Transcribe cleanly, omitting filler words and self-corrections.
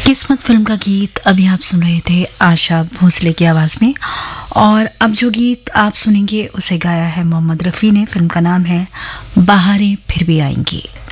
किस्मत फिल्म का गीत अभी आप सुन रहे थे आशा भोसले की आवाज में। और अब जो गीत आप सुनेंगे उसे गाया है मोहम्मद रफ़ी ने। फिल्म का नाम है बहारें फिर भी आएंगी।